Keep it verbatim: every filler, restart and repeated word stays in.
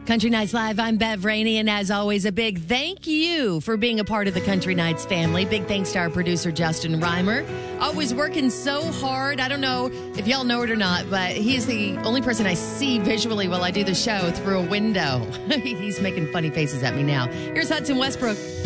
Country Nights Live, I'm Bev Rainey, and as always, a big thank you for being a part of the Country Nights family. Big thanks to our producer, Justin Reimer. Always working so hard. I don't know if y'all know it or not, but he is the only person I see visually while I do the show through a window. He's making funny faces at me now. Here's Hudson Westbrook.